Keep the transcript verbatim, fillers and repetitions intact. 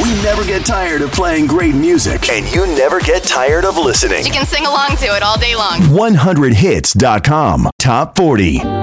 We never get tired of playing great music. And you never get tired of listening. You can sing along to it all day long. one hundred hits dot com. Top forty.